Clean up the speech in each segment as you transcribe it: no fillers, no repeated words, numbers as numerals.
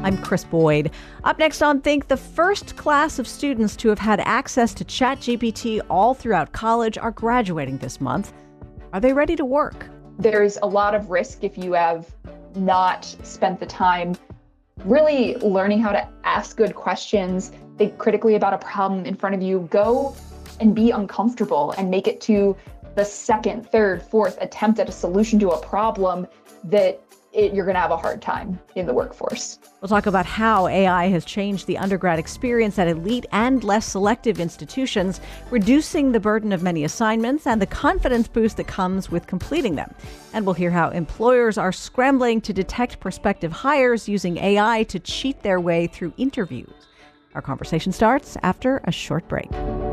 I'm Chris Boyd. Up next on Think, the first class of students to have had access to ChatGPT all throughout college are graduating this month. Are they ready to work? There's a lot of risk if you have not spent the time really learning how to ask good questions, think critically about a problem in front of you, go and be uncomfortable and make it to the second, third, fourth attempt at a solution to a problem that you're going to have a hard time in the workforce. We'll talk about how AI has changed the undergrad experience at elite and less selective institutions, reducing the burden of many assignments and the confidence boost that comes with completing them. And we'll hear how employers are scrambling to detect prospective hires using AI to cheat their way through interviews. Our conversation starts after a short break.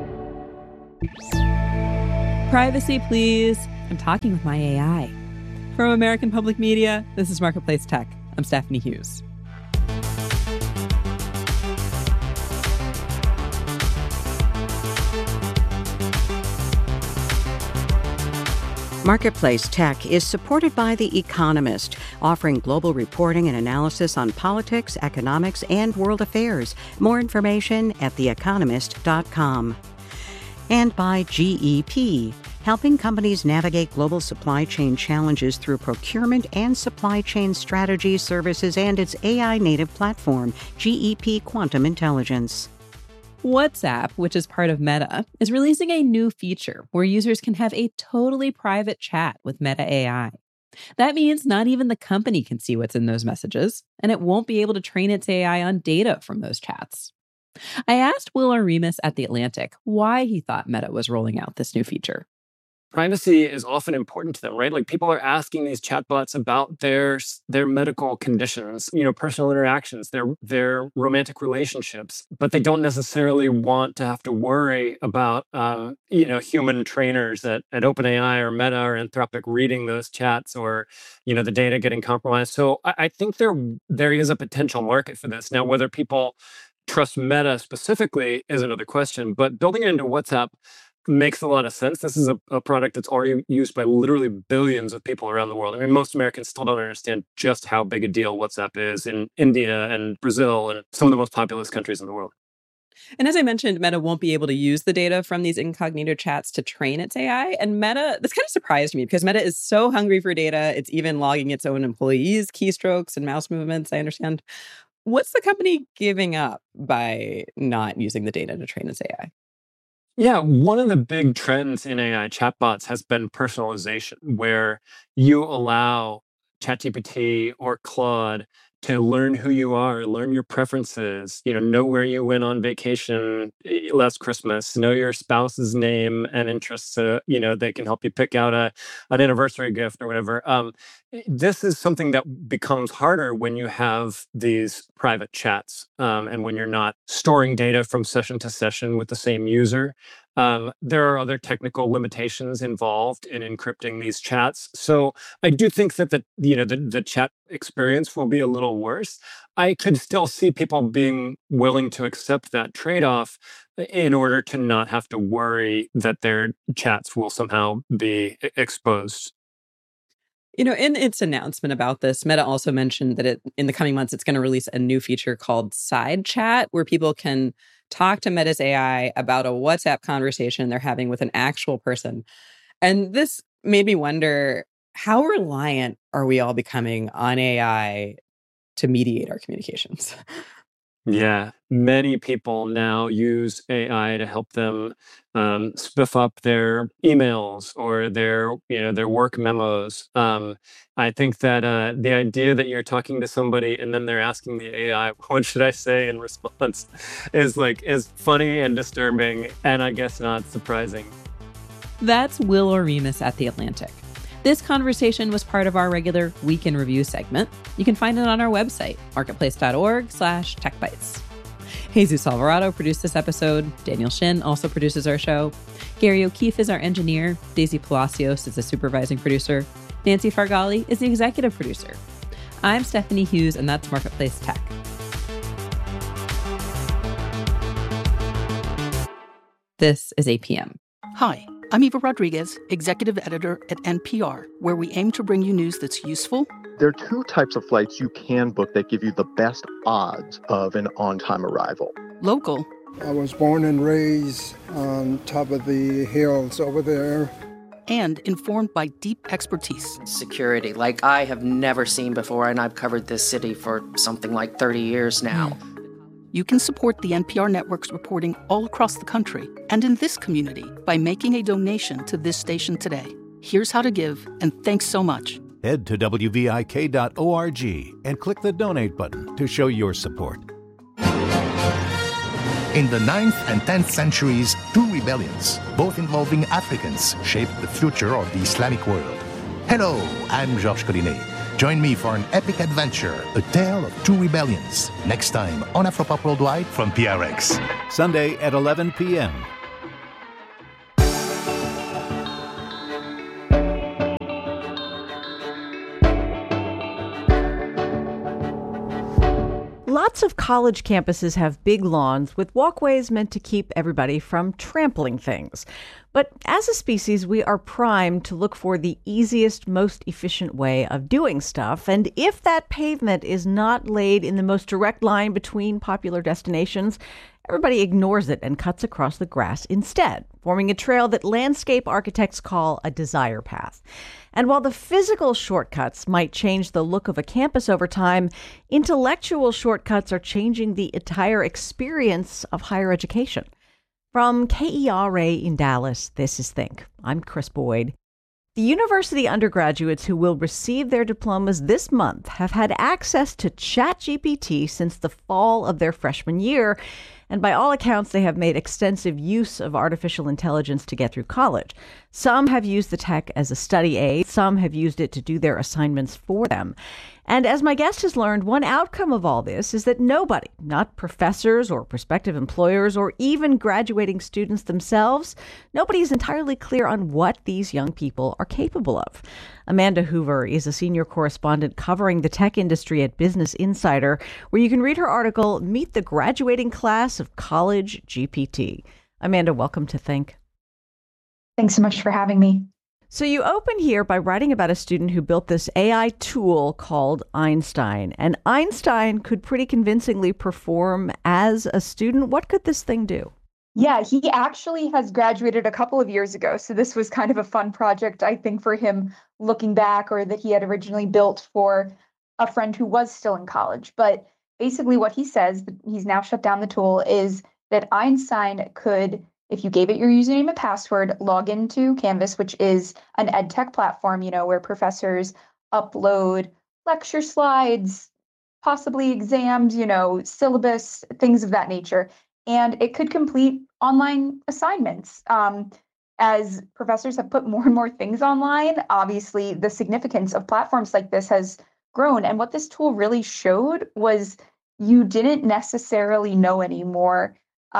Privacy, please. I'm talking with my AI. From American Public Media, this is Marketplace Tech. I'm Stephanie Hughes. Marketplace Tech is supported by The Economist, offering global reporting and analysis on politics, economics, and world affairs. More information at theeconomist.com. And by GEP, helping companies navigate global supply chain challenges through procurement and supply chain strategy services and its AI-native platform, GEP Quantum Intelligence. WhatsApp, which is part of Meta, is releasing a new feature where users can have a totally private chat with Meta AI. That means not even the company can see what's in those messages, and it won't be able to train its AI on data from those chats. I asked Will Oremus at The Atlantic why he thought Meta was rolling out this new feature. Privacy is often important to them, right? Like people are asking these chatbots about their medical conditions, personal interactions, their romantic relationships, but they don't necessarily want to have to worry about, human trainers at OpenAI or Meta or Anthropic reading those chats or, the data getting compromised. So I think there is a potential market for this. Now, whether people trust Meta specifically is another question, but building it into WhatsApp makes a lot of sense. This is a product that's already used by literally billions of people around the world. I mean, most Americans still don't understand just how big a deal WhatsApp is in India and Brazil and some of the most populous countries in the world. And as I mentioned, Meta won't be able to use the data from these incognito chats to train its AI. And Meta, this kind of surprised me because Meta is so hungry for data. It's even logging its own employees' keystrokes and mouse movements, I understand. What's the company giving up by not using the data to train its AI? Yeah, one of the big trends in AI chatbots has been personalization, where you allow ChatGPT or Claude to learn who you are, learn your preferences, know where you went on vacation last Christmas, know your spouse's name and interests. They can help you pick out an anniversary gift or whatever. This is something that becomes harder when you have these private chats and when you're not storing data from session to session with the same user. There are other technical limitations involved in encrypting these chats. So I do think that the chat experience will be a little worse. I could still see people being willing to accept that trade-off in order to not have to worry that their chats will somehow be exposed. In its announcement about this, Meta also mentioned that in the coming months, it's going to release a new feature called Side Chat, where people can talk to Meta's AI about a WhatsApp conversation they're having with an actual person. And this made me wonder, how reliant are we all becoming on AI to mediate our communications? Yeah, many people now use AI to help them spiff up their emails or their work memos. I think that the idea that you're talking to somebody and then they're asking the AI, "What should I say in response?" is funny and disturbing, and I guess not surprising. That's Will Oremus at The Atlantic. This conversation was part of our regular Week in Review segment. You can find it on our website, marketplace.org/techbytes. Jesus Alvarado produced this episode. Daniel Shin also produces our show. Gary O'Keefe is our engineer. Daisy Palacios is the supervising producer. Nancy Fargali is the executive producer. I'm Stephanie Hughes, and that's Marketplace Tech. This is APM. Hi, I'm Eva Rodriguez, executive editor at NPR, where we aim to bring you news that's useful. There are two types of flights you can book that give you the best odds of an on-time arrival. Local. I was born and raised on top of the hills over there. And informed by deep expertise. Security, like I have never seen before, and I've covered this city for something like 30 years now. You can support the NPR network's reporting all across the country and in this community by making a donation to this station today. Here's how to give, and thanks so much. Head to WVIK.org and click the donate button to show your support. In the 9th and 10th centuries, two rebellions, both involving Africans, shaped the future of the Islamic world. Hello, I'm Georges Collinet. Join me for an epic adventure, a tale of two rebellions, next time on Afropop Worldwide from PRX. Sunday at 11 p.m. Lots of college campuses have big lawns with walkways meant to keep everybody from trampling things. But as a species, we are primed to look for the easiest, most efficient way of doing stuff. And if that pavement is not laid in the most direct line between popular destinations, everybody ignores it and cuts across the grass instead, forming a trail that landscape architects call a desire path. And while the physical shortcuts might change the look of a campus over time, intellectual shortcuts are changing the entire experience of higher education. From KERA in Dallas, this is Think. I'm Chris Boyd. The university undergraduates who will receive their diplomas this month have had access to ChatGPT since the fall of their freshman year. And by all accounts, they have made extensive use of artificial intelligence to get through college. Some have used the tech as a study aid. Some have used it to do their assignments for them. And as my guest has learned, one outcome of all this is that nobody, not professors or prospective employers or even graduating students themselves, nobody is entirely clear on what these young people are capable of. Amanda Hoover is a senior correspondent covering the tech industry at Business Insider, where you can read her article, Meet the Graduating Class of College GPT. Amanda, welcome to Think. Thanks so much for having me. So you open here by writing about a student who built this AI tool called Einstein. And Einstein could pretty convincingly perform as a student. What could this thing do? Yeah, he actually has graduated a couple of years ago. So this was kind of a fun project, I think, for him looking back, or that he had originally built for a friend who was still in college. But basically what he says, he's now shut down the tool, is that Einstein could, if you gave it your username and password, log into Canvas, which is an ed tech platform, where professors upload lecture slides, possibly exams, syllabus, things of that nature. And it could complete online assignments. As professors have put more and more things online, obviously the significance of platforms like this has grown. And what this tool really showed was you didn't necessarily know anymore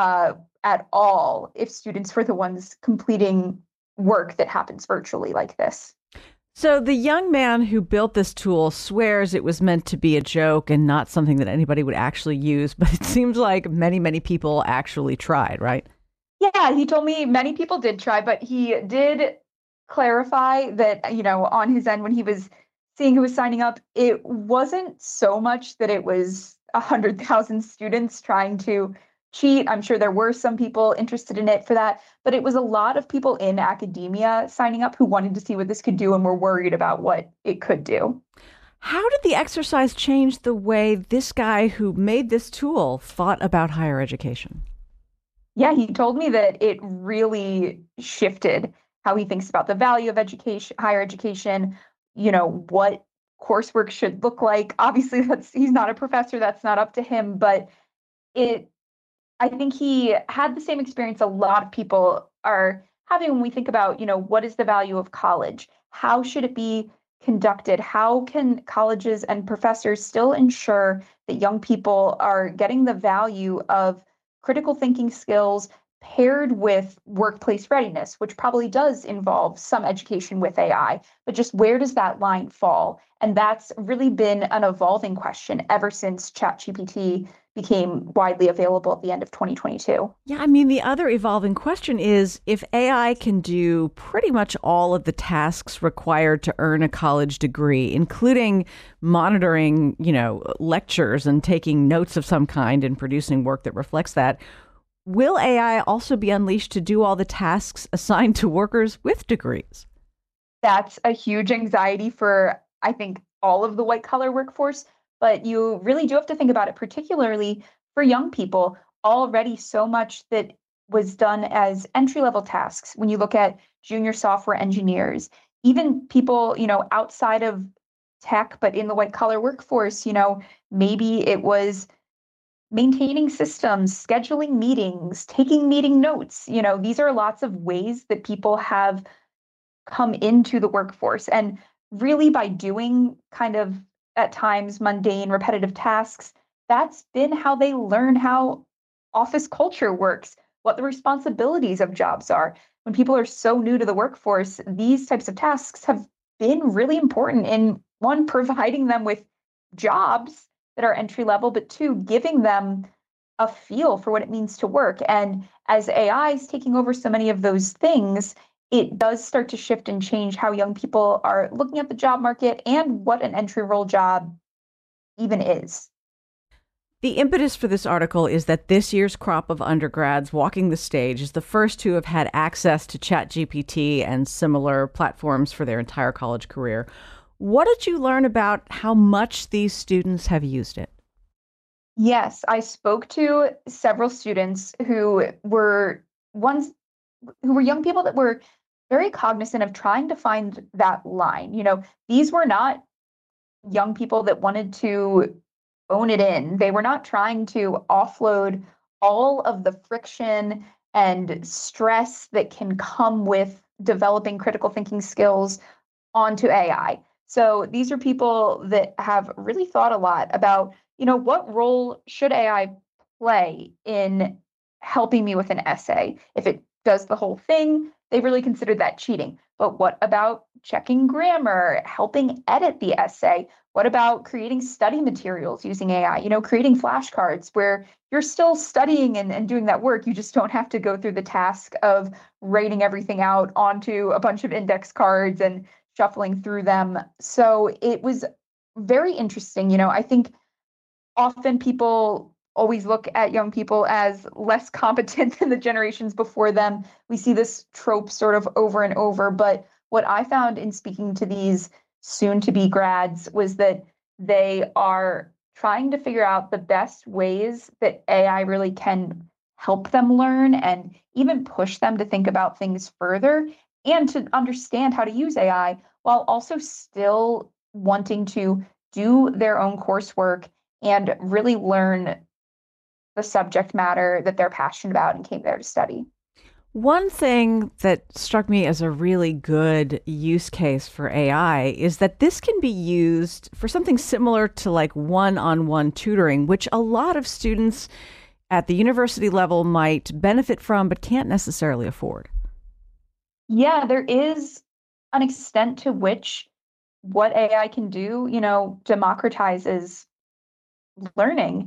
at all if students were the ones completing work that happens virtually like this. So the young man who built this tool swears it was meant to be a joke and not something that anybody would actually use, but it seems like many, many people actually tried, right? Yeah, he told me many people did try, but he did clarify that, on his end when he was seeing who was signing up, it wasn't so much that it was 100,000 students trying to cheat. I'm sure there were some people interested in it for that, but it was a lot of people in academia signing up who wanted to see what this could do and were worried about what it could do. How did the exercise change the way this guy who made this tool thought about higher education? Yeah, he told me that it really shifted how he thinks about the value of education, higher education, what coursework should look like. Obviously, he's not a professor, that's not up to him, but I think he had the same experience a lot of people are having when we think about, what is the value of college? How should it be conducted? How can colleges and professors still ensure that young people are getting the value of critical thinking skills, paired with workplace readiness, which probably does involve some education with AI, but just where does that line fall? And that's really been an evolving question ever since ChatGPT became widely available at the end of 2022. Yeah, I mean, the other evolving question is if AI can do pretty much all of the tasks required to earn a college degree, including monitoring, lectures and taking notes of some kind and producing work that reflects that, will AI also be unleashed to do all the tasks assigned to workers with degrees? That's a huge anxiety for, I think, all of the white collar workforce. But you really do have to think about it, particularly for young people. Already so much that was done as entry-level tasks. When you look at junior software engineers, even people, outside of tech, but in the white collar workforce, maybe it was maintaining systems, scheduling meetings, taking meeting notes. These are lots of ways that people have come into the workforce. And really by doing kind of at times mundane, repetitive tasks, that's been how they learn how office culture works, what the responsibilities of jobs are. When people are so new to the workforce, these types of tasks have been really important in one, providing them with jobs that are entry level, but two, giving them a feel for what it means to work. And as AI is taking over so many of those things, it does start to shift and change how young people are looking at the job market and what an entry role job even is. The impetus for this article is that this year's crop of undergrads walking the stage is the first to have had access to ChatGPT and similar platforms for their entire college career. What did you learn about how much these students have used it? Yes, I spoke to several students who were young people that were very cognizant of trying to find that line. These were not young people that wanted to phone it in. They were not trying to offload all of the friction and stress that can come with developing critical thinking skills onto AI. So these are people that have really thought a lot about, what role should AI play in helping me with an essay? If it does the whole thing, they really considered that cheating. But what about checking grammar, helping edit the essay? What about creating study materials using AI? Creating flashcards where you're still studying and doing that work. You just don't have to go through the task of writing everything out onto a bunch of index cards and shuffling through them. So it was very interesting. I think often people always look at young people as less competent than the generations before them. We see this trope sort of over and over. But what I found in speaking to these soon-to-be grads was that they are trying to figure out the best ways that AI really can help them learn and even push them to think about things further and to understand how to use AI while also still wanting to do their own coursework and really learn the subject matter that they're passionate about and came there to study. One thing that struck me as a really good use case for AI is that this can be used for something similar to like one-on-one tutoring, which a lot of students at the university level might benefit from, but can't necessarily afford. Yeah, there is an extent to which what AI can do, democratizes learning.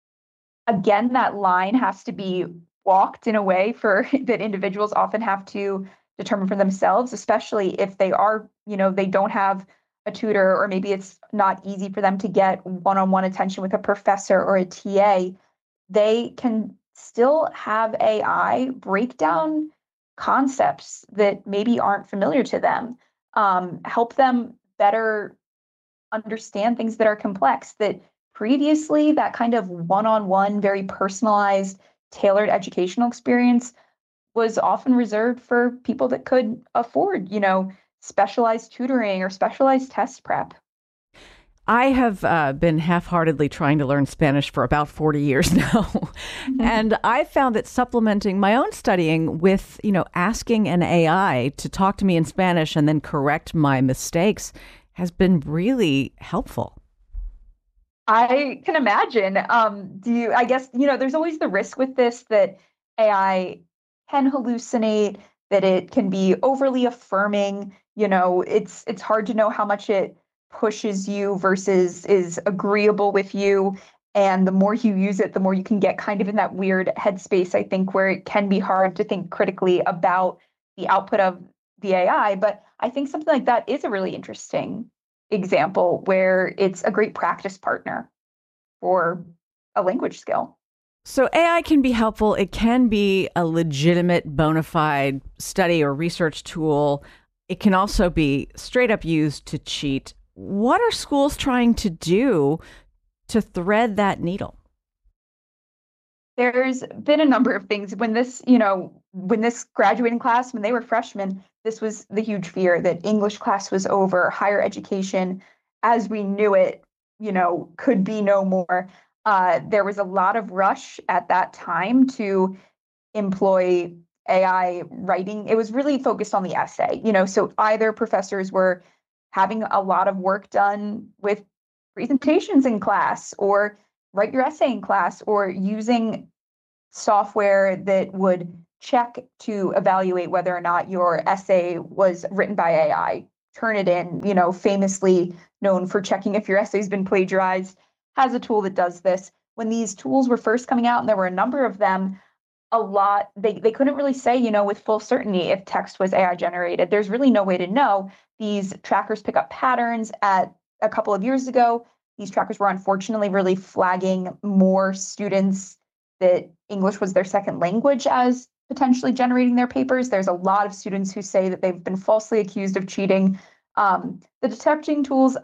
Again, that line has to be walked in a way that individuals often have to determine for themselves, especially if they are, they don't have a tutor, or maybe it's not easy for them to get one-on-one attention with a professor or a TA. They can still have AI break down concepts that maybe aren't familiar to them, help them better understand things that are complex, that previously that kind of one-on-one, very personalized, tailored educational experience was often reserved for people that could afford, specialized tutoring or specialized test prep. I have been half-heartedly trying to learn Spanish for about 40 years now. And I found that supplementing my own studying with, asking an AI to talk to me in Spanish and then correct my mistakes has been really helpful. I can imagine. I guess, there's always the risk with this that AI can hallucinate, that it can be overly affirming. It's hard to know how much it pushes you versus is agreeable with you. And the more you use it, the more you can get kind of in that weird headspace, I think, where it can be hard to think critically about the output of the AI. But I think something like that is a really interesting example where it's a great practice partner for a language skill. So AI can be helpful. It can be a legitimate, bona fide study or research tool. It can also be straight up used to cheat. What are schools trying to do to thread that needle? There's been a number of things. When this graduating class, when they were freshmen, this was the huge fear that English class was over, higher education as we knew it, could be no more. There was a lot of rush at that time to employ AI writing. It was really focused on the essay, so either professors were having a lot of work done with presentations in class, or write your essay in class, or using software that would check to evaluate whether or not your essay was written by AI. Turnitin, famously known for checking if your essay's been plagiarized, has a tool that does this. When these tools were first coming out, and there were a number of them, they couldn't really say, with full certainty if text was AI generated. There's really no way to know. These trackers pick up patterns. At a couple of years ago, these trackers were unfortunately really flagging more students that English was their second language as potentially generating their papers. There's a lot of students who say that they've been falsely accused of cheating. The detecting tools,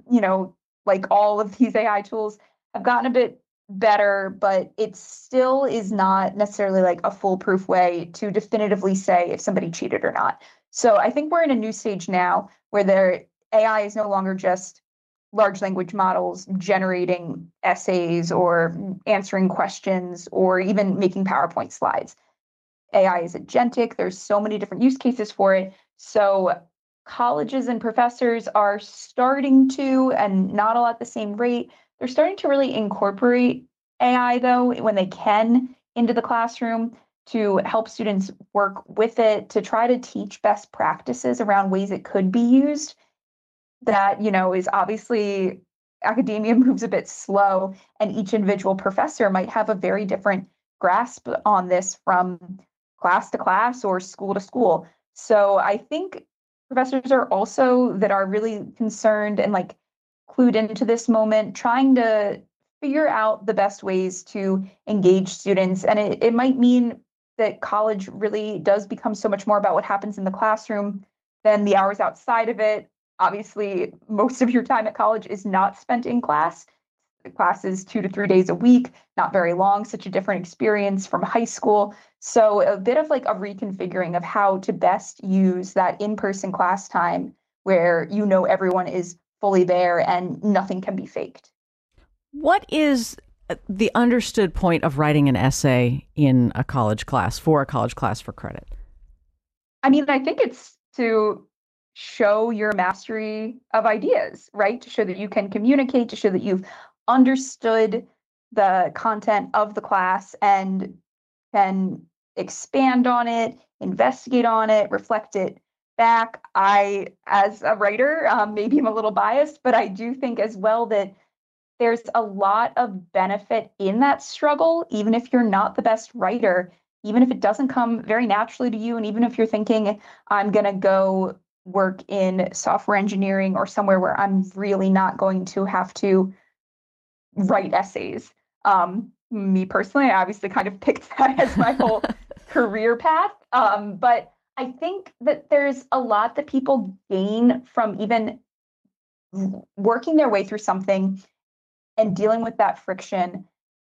like all of these AI tools, have gotten a bit better, but it still is not necessarily like a foolproof way to definitively say if somebody cheated or not. So I think we're in a new stage now where AI is no longer just large language models generating essays or answering questions or even making PowerPoint slides. AI is agentic. There's so many different use cases for it. So colleges and professors are starting to, and not all at the same rate, they're starting to really incorporate AI, though, when they can, into the classroom to help students work with it, to try to teach best practices around ways it could be used. That, is obviously, academia moves a bit slow, and each individual professor might have a very different grasp on this from class to class or school to school. So I think professors are also that are really concerned and clued into this moment, trying to figure out the best ways to engage students. And it might mean that college really does become so much more about what happens in the classroom than the hours outside of it. Obviously, most of your time at college is not spent in class. The class is 2 to 3 days a week, not very long, such a different experience from high school. So a bit of a reconfiguring of how to best use that in-person class time where everyone is fully there and nothing can be faked. What is the understood point of writing an essay in a college class for credit? I mean, I think it's to show your mastery of ideas, right? To show that you can communicate, to show that you've understood the content of the class and can expand on it, investigate on it, reflect it back. I, as a writer, maybe I'm a little biased, but I do think as well that there's a lot of benefit in that struggle, even if you're not the best writer, even if it doesn't come very naturally to you, and even if you're thinking, I'm going to go work in software engineering or somewhere where I'm really not going to have to write essays. Me personally, I obviously kind of picked that as my whole career path. But I think that there's a lot that people gain from even working their way through something and dealing with that friction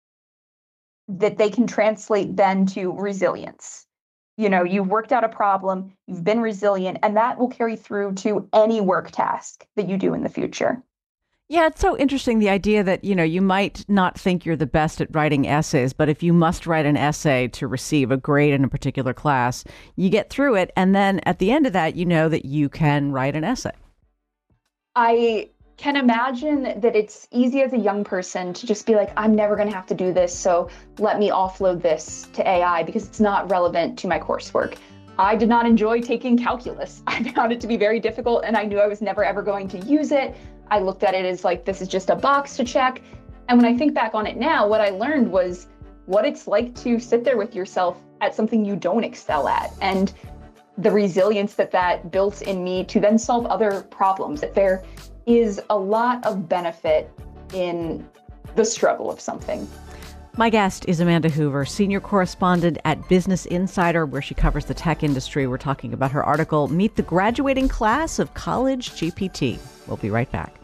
that they can translate then to resilience. You've worked out a problem, you've been resilient, and that will carry through to any work task that you do in the future. Yeah, it's so interesting, the idea that, you might not think you're the best at writing essays, but if you must write an essay to receive a grade in a particular class, you get through it. And then at the end of that, you know that you can write an essay. I can imagine that it's easy as a young person to just be like, I'm never going to have to do this, so let me offload this to AI because it's not relevant to my coursework. I did not enjoy taking calculus. I found it to be very difficult, and I knew I was never ever going to use it. I looked at it as like, this is just a box to check. And when I think back on it now, what I learned was what it's like to sit there with yourself at something you don't excel at, and the resilience that built in me to then solve other problems. That there is a lot of benefit in the struggle of something. My guest is Amanda Hoover, senior correspondent at Business Insider, where she covers the tech industry. We're talking about her article, Meet the Graduating Class of College GPT. We'll be right back.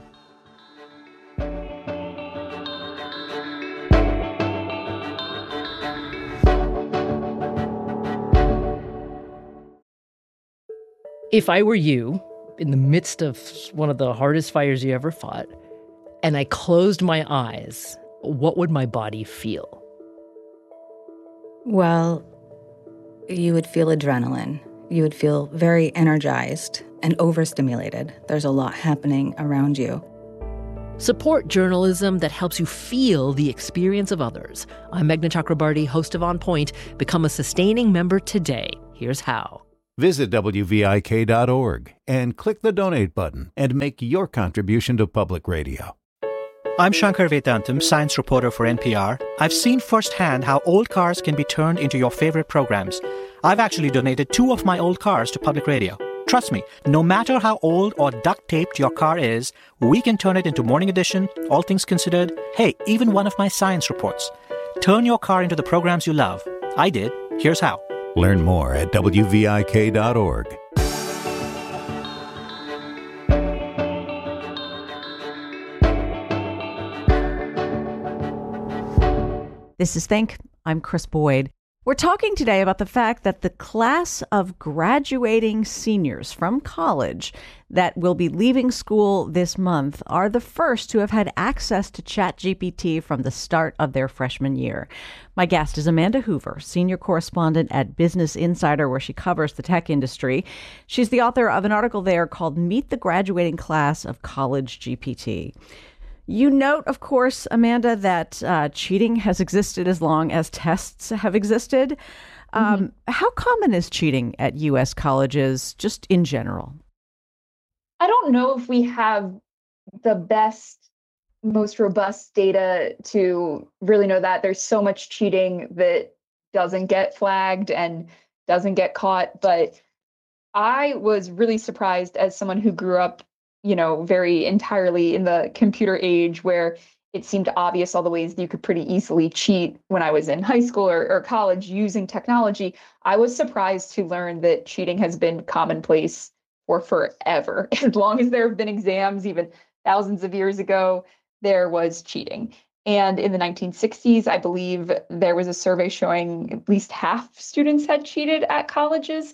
If I were you, in the midst of one of the hardest fires you ever fought, and I closed my eyes, what would my body feel? Well, you would feel adrenaline. You would feel very energized and overstimulated. There's a lot happening around you. Support journalism that helps you feel the experience of others. I'm Meghna Chakrabarty, host of On Point. Become a sustaining member today. Here's how. Visit WVIK.org and click the donate button and make your contribution to public radio. I'm Shankar Vedantam, science reporter for NPR. I've seen firsthand how old cars can be turned into your favorite programs. I've actually donated 2 of my old cars to public radio. Trust me, no matter how old or duct-taped your car is, we can turn it into Morning Edition, All Things Considered, hey, even one of my science reports. Turn your car into the programs you love. I did. Here's how. Learn more at WVIK.org. This is Think. I'm Chris Boyd. We're talking today about the fact that the class of graduating seniors from college that will be leaving school this month are the first to have had access to ChatGPT from the start of their freshman year. My guest is Amanda Hoover, senior correspondent at Business Insider, where she covers the tech industry. She's the author of an article there called Meet the Graduating Class of College GPT. You note, of course, Amanda, that cheating has existed as long as tests have existed. How common is cheating at U.S. colleges, just in general? I don't know if we have the best, most robust data to really know that. There's so much cheating that doesn't get flagged and doesn't get caught. But I was really surprised as someone who grew up very entirely in the computer age, where it seemed obvious all the ways that you could pretty easily cheat when I was in high school or college using technology. I was surprised to learn that cheating has been commonplace for forever. As long as there have been exams, even thousands of years ago, there was cheating. And in the 1960s, I believe there was a survey showing at least half students had cheated at colleges.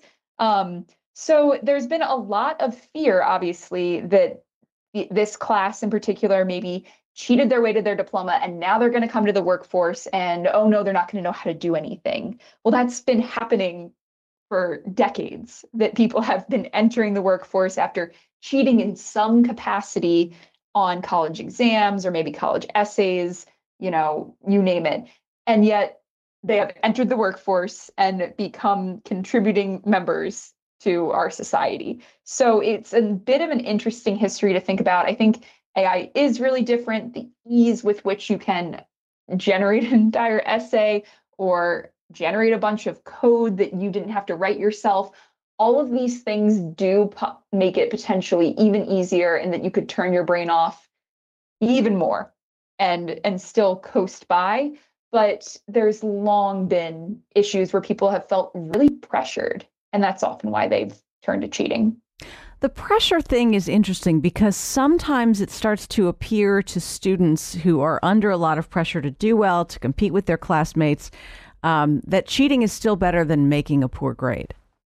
So there's been a lot of fear, obviously, that this class in particular maybe cheated their way to their diploma, and now they're going to come to the workforce and, oh no, they're not going to know how to do anything. Well, that's been happening for decades, that people have been entering the workforce after cheating in some capacity on college exams or maybe college essays, you name it. And yet they have entered the workforce and become contributing members to our society. So it's a bit of an interesting history to think about. I think AI is really different. The ease with which you can generate an entire essay or generate a bunch of code that you didn't have to write yourself, all of these things do make it potentially even easier, and that you could turn your brain off even more and still coast by. But there's long been issues where people have felt really pressured. And that's often why they've turned to cheating. The pressure thing is interesting because sometimes it starts to appear to students who are under a lot of pressure to do well, to compete with their classmates, that cheating is still better than making a poor grade.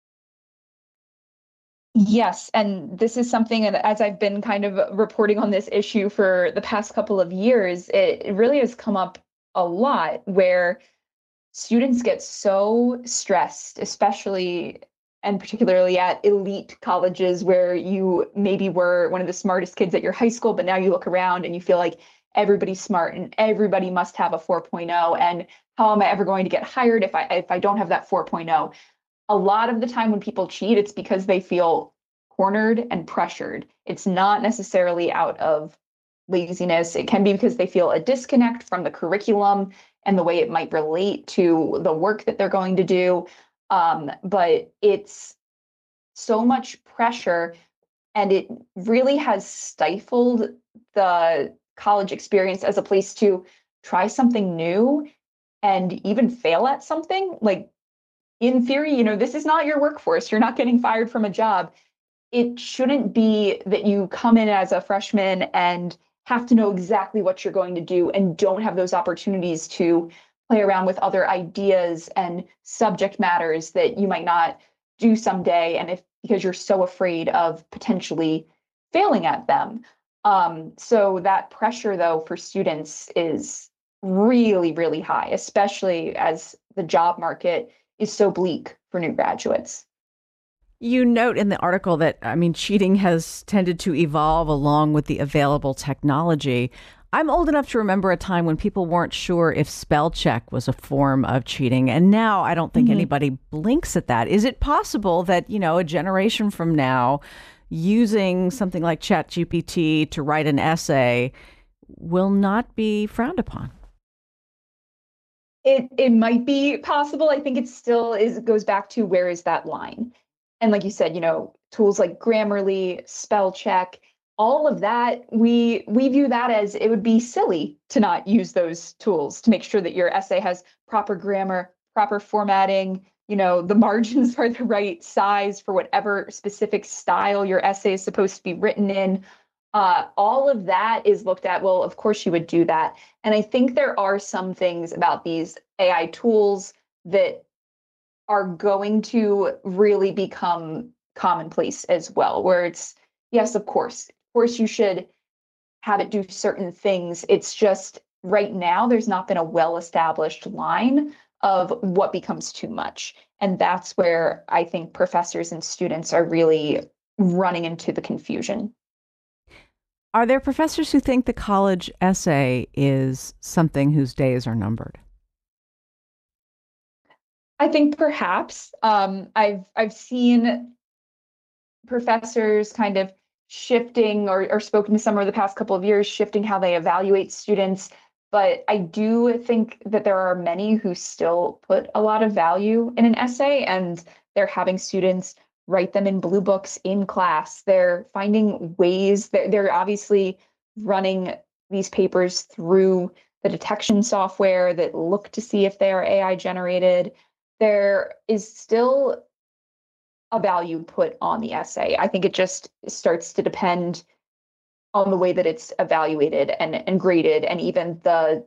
Yes. And this is something that, as I've been kind of reporting on this issue for the past couple of years, it really has come up a lot, where students get so stressed, especially and particularly at elite colleges where you maybe were one of the smartest kids at your high school, but now you look around and you feel like everybody's smart and everybody must have a 4.0. And how am I ever going to get hired if I don't have that 4.0? A lot of the time when people cheat, it's because they feel cornered and pressured. It's not necessarily out of laziness. It can be because they feel a disconnect from the curriculum and the way it might relate to the work that they're going to do. But it's so much pressure, and it really has stifled the college experience as a place to try something new and even fail at something. Like, in theory, this is not your workforce. You're not getting fired from a job. It shouldn't be that you come in as a freshman and have to know exactly what you're going to do and don't have those opportunities to play around with other ideas and subject matters that you might not do someday. And because you're so afraid of potentially failing at them. So that pressure, though, for students is really, really high, especially as the job market is so bleak for new graduates. You note in the article that, cheating has tended to evolve along with the available technology. I'm old enough to remember a time when people weren't sure if spell check was a form of cheating. And now I don't think anybody blinks at that. Is it possible that, a generation from now, using something like ChatGPT to write an essay will not be frowned upon? It might be possible. I think it still goes back to where is that line? And like you said, tools like Grammarly, spell check, all of that, we view that as it would be silly to not use those tools to make sure that your essay has proper grammar, proper formatting, the margins are the right size for whatever specific style your essay is supposed to be written in. All of that is looked at. Well, of course you would do that. And I think there are some things about these AI tools that are going to really become commonplace as well, where it's, yes, of course you should have it do certain things. It's just right now, there's not been a well-established line of what becomes too much. And that's where I think professors and students are really running into the confusion. Are there professors who think the college essay is something whose days are numbered? I think perhaps I've seen professors kind of shifting or spoken to some over the past couple of years, shifting how they evaluate students. But I do think that there are many who still put a lot of value in an essay, and they're having students write them in blue books in class. They're finding ways that they're obviously running these papers through the detection software that look to see if they are AI generated. There is still a value put on the essay. I think it just starts to depend on the way that it's evaluated and graded, and even the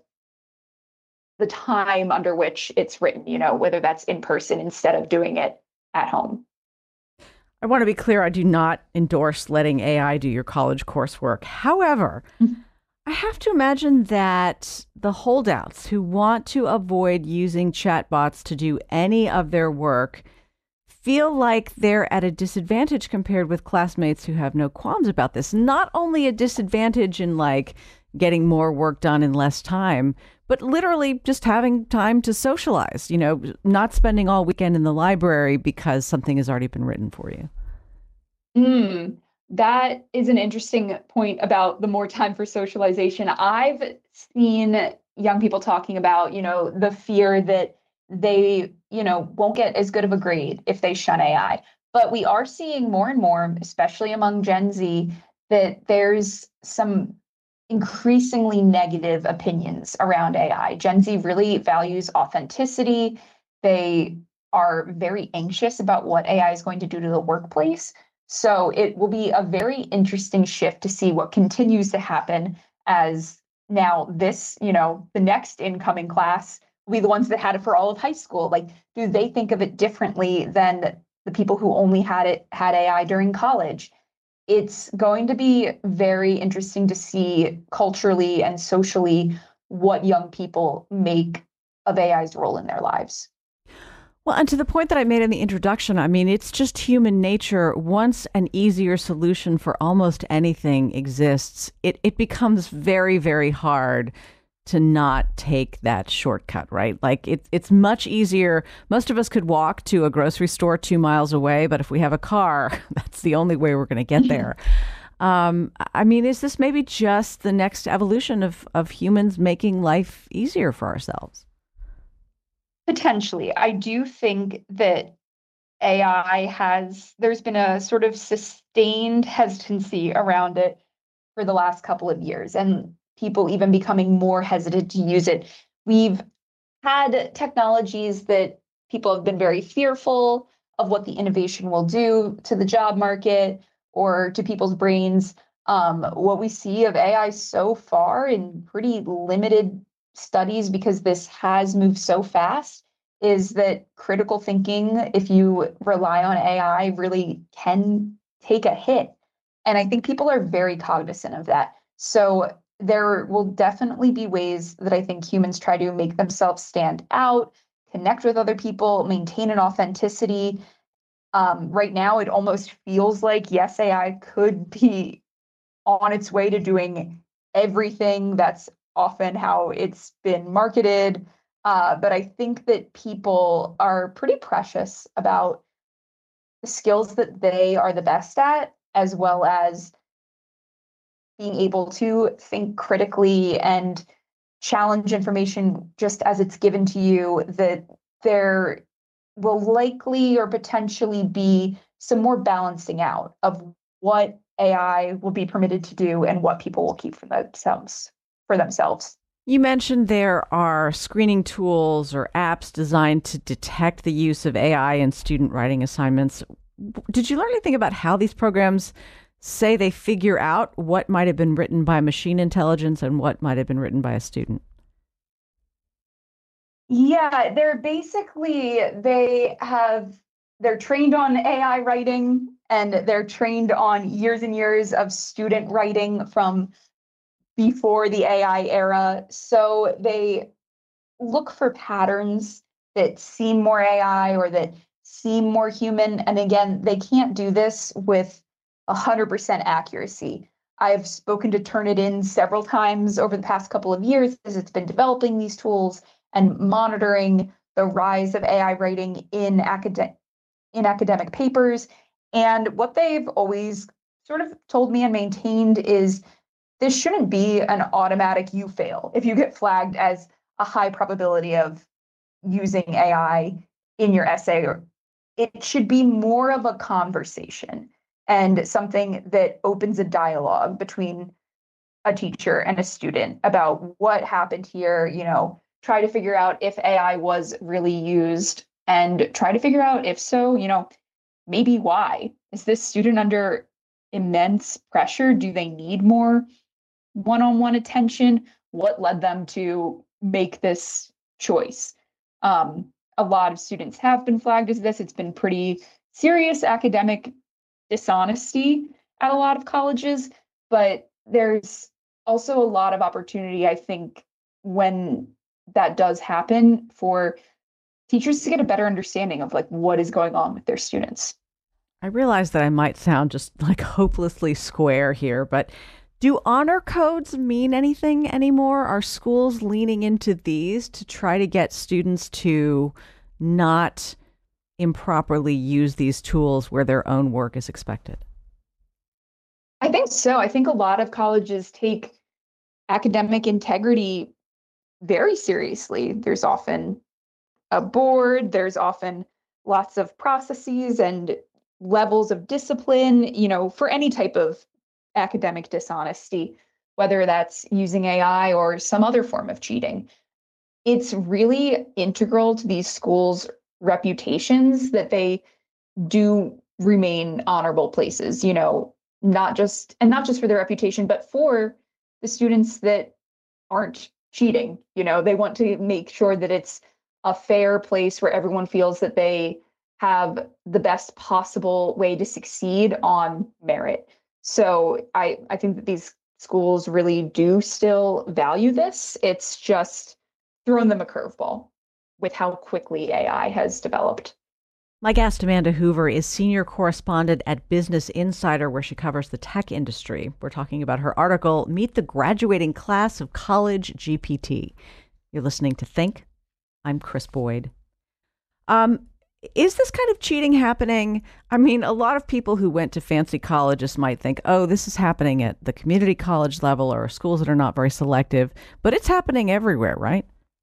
time under which it's written, whether that's in person instead of doing it at home. I want to be clear, I do not endorse letting AI do your college coursework. However, I have to imagine that the holdouts who want to avoid using chatbots to do any of their work feel like they're at a disadvantage compared with classmates who have no qualms about this. Not only a disadvantage in getting more work done in less time, but literally just having time to socialize, not spending all weekend in the library because something has already been written for you. That is an interesting point about the more time for socialization. I've seen young people talking about, the fear that they, won't get as good of a grade if they shun AI. But we are seeing more and more, especially among Gen Z, that there's some increasingly negative opinions around AI. Gen Z really values authenticity. They are very anxious about what AI is going to do to the workplace. So it will be a very interesting shift to see what continues to happen as now this, the next incoming class will be the ones that had it for all of high school. Do they think of it differently than the people who only had AI during college? It's going to be very interesting to see culturally and socially what young people make of AI's role in their lives. Well, and to the point that I made in the introduction, I mean, it's just human nature. Once an easier solution for almost anything exists, it becomes very, very hard to not take that shortcut, right? Like it's much easier. Most of us could walk to a grocery store 2 miles away, but if we have a car, that's the only way we're going to get there. I mean, is this maybe just the next evolution of humans making life easier for ourselves? Potentially. I do think that there's been a sort of sustained hesitancy around it for the last couple of years, and people even becoming more hesitant to use it. We've had technologies that people have been very fearful of what the innovation will do to the job market or to people's brains. What we see of AI so far in pretty limited studies, because this has moved so fast, is that critical thinking, if you rely on AI, really can take a hit. And I think people are very cognizant of that. So there will definitely be ways that I think humans try to make themselves stand out, connect with other people, maintain an authenticity. Right now, it almost feels like, yes, AI could be on its way to doing everything. That's often how it's been marketed. But I think that people are pretty precious about the skills that they are the best at, as well as being able to think critically and challenge information just as it's given to you, that there will likely or potentially be some more balancing out of what AI will be permitted to do and what people will keep for themselves. You mentioned there are screening tools or apps designed to detect the use of AI in student writing assignments. Did you learn anything about how these programs say they figure out what might have been written by machine intelligence and what might have been written by a student? Yeah, they're trained on AI writing, and they're trained on years and years of student writing from before the AI era. So they look for patterns that seem more AI or that seem more human. And again, they can't do this with 100% accuracy. I've spoken to Turnitin several times over the past couple of years as it's been developing these tools and monitoring the rise of AI writing in academic papers. And what they've always sort of told me and maintained is this shouldn't be an automatic you fail if you get flagged as a high probability of using AI in your essay. It should be more of a conversation and something that opens a dialogue between a teacher and a student about what happened here, try to figure out if AI was really used and try to figure out if so, maybe why. Is this student under immense pressure? Do they need more one-on-one attention? What led them to make this choice? A lot of students have been flagged as this. It's been pretty serious academic dishonesty at a lot of colleges, but there's also a lot of opportunity, I think, when that does happen, for teachers to get a better understanding of what is going on with their students. I realize that I might sound just hopelessly square here, but do honor codes mean anything anymore? Are schools leaning into these to try to get students to not improperly use these tools where their own work is expected? I think so. I think a lot of colleges take academic integrity very seriously. There's often a board, there's often lots of processes and levels of discipline, for any type of academic dishonesty, whether that's using AI or some other form of cheating. It's really integral to these schools' reputations that they do remain honorable places, not just for their reputation, but for the students that aren't cheating. They want to make sure that it's a fair place where everyone feels that they have the best possible way to succeed on merit. So I think that these schools really do still value this. It's just throwing them a curveball. with how quickly AI has developed. My guest, Amanda Hoover, is senior correspondent at Business Insider, where she covers the tech industry. We're talking about her article, Meet the Graduating Class of College GPT. You're listening to Think. I'm Chris Boyd. Is this kind of cheating happening? I mean, a lot of people who went to fancy colleges might think, oh, this is happening at the community college level or schools that are not very selective, but it's happening everywhere, right?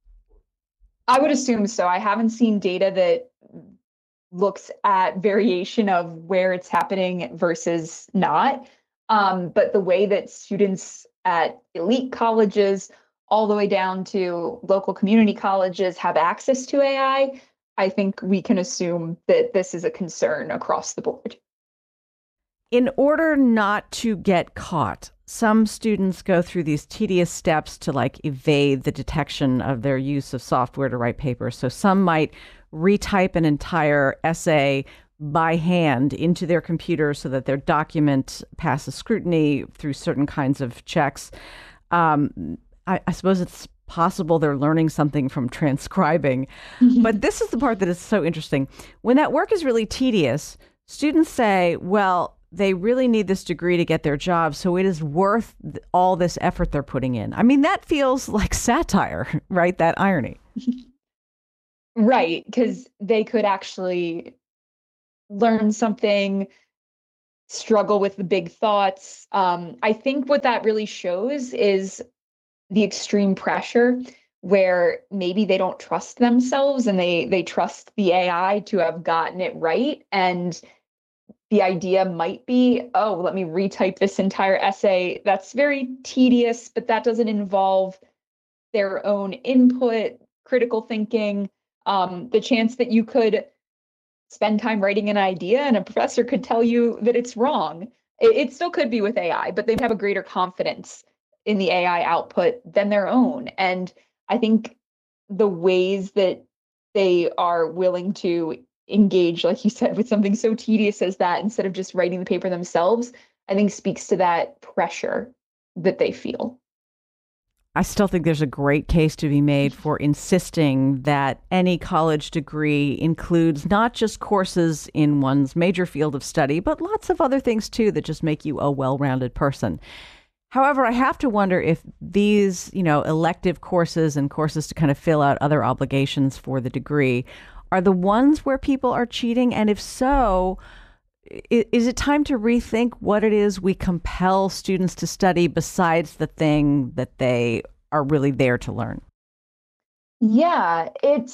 I would assume so. I haven't seen data that looks at variation of where it's happening versus not. But the way that students at elite colleges all the way down to local community colleges have access to AI, I think we can assume that this is a concern across the board. In order not to get caught, some students go through these tedious steps to evade the detection of their use of software to write papers. So some might retype an entire essay by hand into their computer so that their document passes scrutiny through certain kinds of checks. I suppose it's possible they're learning something from transcribing. But this is the part that is so interesting. When that work is really tedious, students say, well, they really need this degree to get their job, so it is worth all this effort they're putting in. I mean, that feels like satire, right? That irony. Right, because they could actually learn something, struggle with the big thoughts. I think what that really shows is the extreme pressure where maybe they don't trust themselves and they trust the AI to have gotten it right. And the idea might be, oh, let me retype this entire essay. That's very tedious, but that doesn't involve their own input, critical thinking. The chance that you could spend time writing an idea and a professor could tell you that it's wrong. It still could be with AI, but they have a greater confidence in the AI output than their own. And I think the ways that they are willing to engage, like you said, with something so tedious as that, instead of just writing the paper themselves, I think speaks to that pressure that they feel. I still think there's a great case to be made for insisting that any college degree includes not just courses in one's major field of study, but lots of other things too that just make you a well-rounded person. However, I have to wonder if these, elective courses and courses to kind of fill out other obligations for the degree are the ones where people are cheating. And if so, is it time to rethink what it is we compel students to study besides the thing that they are really there to learn? Yeah, it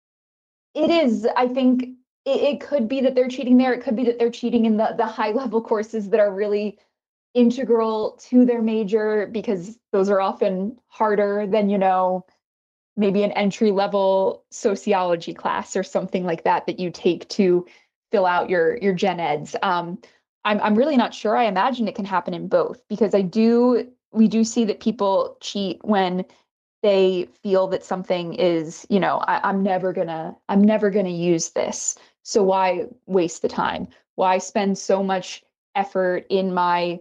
is. I think it could be that they're cheating there. It could be that they're cheating in the high level courses that are really integral to their major, because those are often harder than, maybe an entry level sociology class or something like that you take to fill out your gen eds. I'm really not sure. I imagine it can happen in both, because we do see that people cheat when they feel that something is, I'm never gonna use this. So why waste the time? Why spend so much effort in my,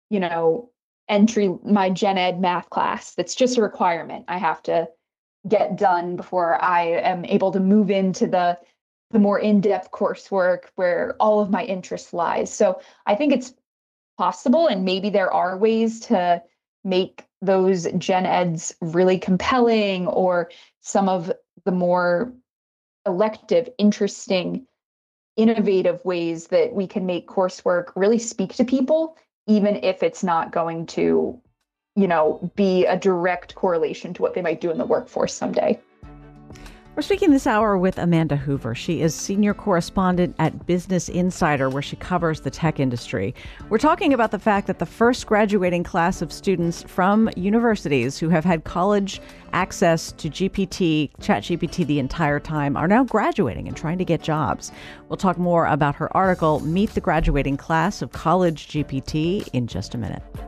my gen ed math class that's just a requirement I have to get done before I am able to move into the more in-depth coursework where all of my interest lies. So I think it's possible, and maybe there are ways to make those gen eds really compelling, or some of the more elective, interesting, innovative ways that we can make coursework really speak to people, even if it's not going to, be a direct correlation to what they might do in the workforce someday. We're speaking this hour with Amanda Hoover. She is senior correspondent at Business Insider, where she covers the tech industry. We're talking about the fact that the first graduating class of students from universities who have had college access to ChatGPT the entire time are now graduating and trying to get jobs. We'll talk more about her article, Meet the Graduating Class of College GPT, in just a minute.